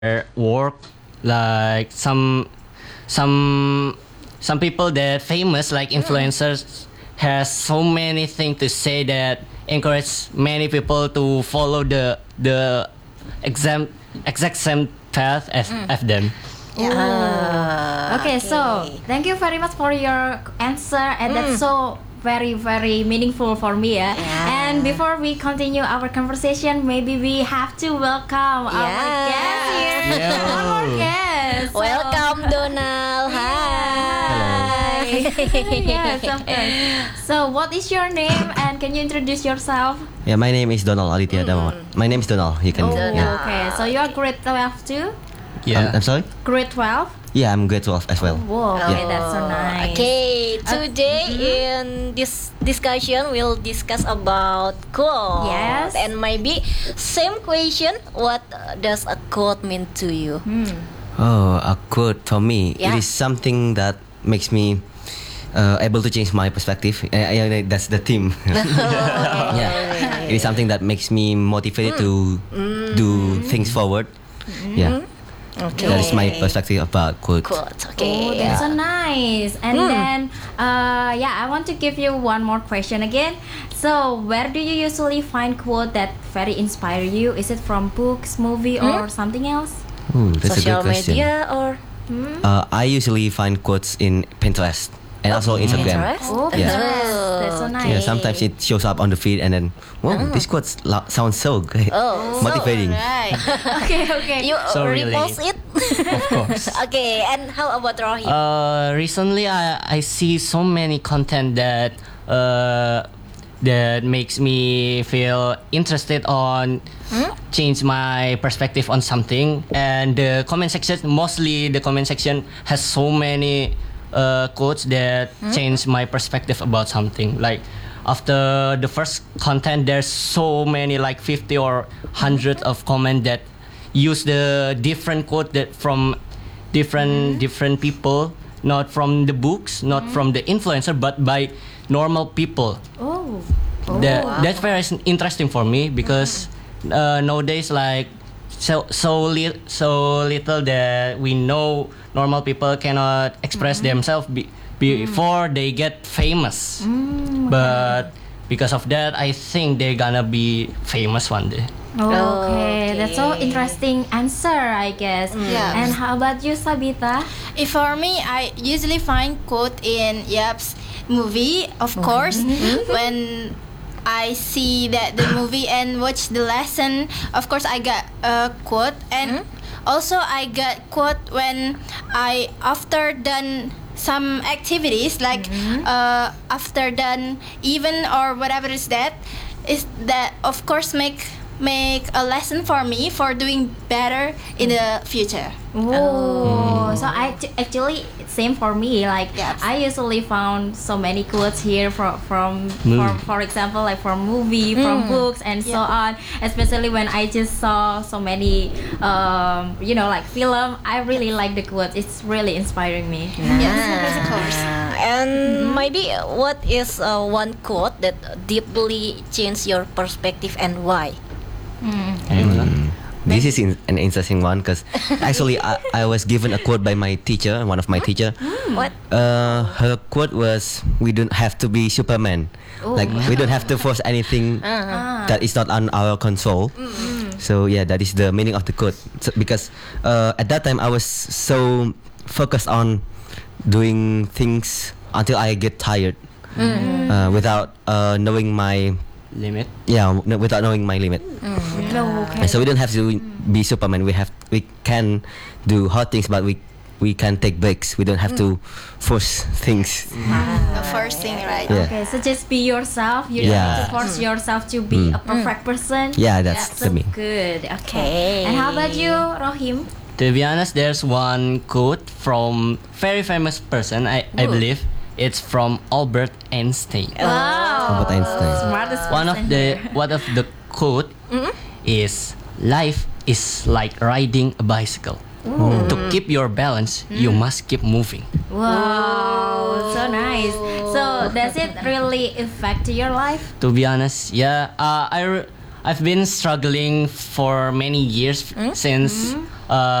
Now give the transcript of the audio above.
work, like some some people that famous like influencers has so many things to say that encourage many people to follow the exam exact same path as them. Okay, so thank you very much for your answer, and that's so very very meaningful for me. And before we continue our conversation, maybe we have to welcome our guest here. One more guest. Welcome, Donald. Hi. Yes, of course. So, what is your name, and can you introduce yourself? Yeah, my name is Donald Aditya Dharma. My name is Donald. You can. Yeah. Okay, so you are grade 12 too? Yeah. I'm sorry. Grade 12? Yeah, I'm grade 12 as well. Whoa, okay, that's so nice. Okay, today in this discussion we'll discuss about quote. Yes. And maybe same question, what does a quote mean to you? Oh, a quote for me. Yeah. It is something that makes me able to change my perspective. That's the theme. Yeah. It is something that makes me motivated to do things forward. Yeah. Okay. That is my perspective about quote. Quote. Oh, Okay. that's so nice. And then, I want to give you one more question again. So, where do you usually find quote that very inspire you? Is it from books, movie, or something else? Ooh, that's a Social good question. media or I usually find quotes in Pinterest and also Instagram. Pinterest? Oh, Yeah. Pinterest. That's so nice. Yeah, sometimes it shows up on the feed and then, whoa, this quote sounds so great. Motivating. Right. Okay. You So really- repost it? Of course. Okay, and how about Rohim? Recently, I see so many content that that makes me feel interested on change my perspective on something. And the comment section, mostly the comment section has so many quotes that change my perspective about something. Like after the first content, there's so many, like 50 or 100 of comment that use the different quote that from different people, not from the books, not from the influencer, but by normal people. Oh. That's very interesting for me because nowadays, like so little that we know normal people cannot express themselves before they get famous. But because of that, I think they're gonna be famous one day. Okay, that's so interesting answer, I guess. Yeah. And how about you, Sabita? If for me, I usually find quote in Yap's movie, of course. When I see that the movie and watch the lesson, of course I got a quote. And also I got quote when I after done some activities like after done even or whatever is that of course make a lesson for me for doing better in the future. Oh, so actually same for me. Like Yes. I usually found so many quotes here for example, like from movie, from books, and so on. Especially when I just saw so many, like film. I really like the quotes. It's really inspiring me. Yes, of course. And maybe what is one quote that deeply changed your perspective and why? This is an interesting one because actually I was given a quote by my teacher, one of my teacher. What? Her quote was, "We don't have to be Superman. Like we don't have to force anything that is not on our control." So yeah, that is the meaning of the quote. So, because at that time I was so focused on doing things until I get tired without knowing my Limit. without knowing my limit. Okay. And so we don't have to be Superman. We can do hard things, but we can take breaks. We don't have to force things. The first thing, right? Yeah. Okay, so just be yourself. You don't have to force yourself to be a perfect person. Yeah, that's so the mean. good. Okay. And how about you, Rohim? To be honest, there's one quote from very famous person. I believe it's from Albert Einstein. Wow. Albert Einstein. Smartest One of person the quote is, "Life is like riding a bicycle. To keep your balance, you must keep moving." Wow, so nice. So does it really affect your life? To be honest, yeah, I've been struggling for many years since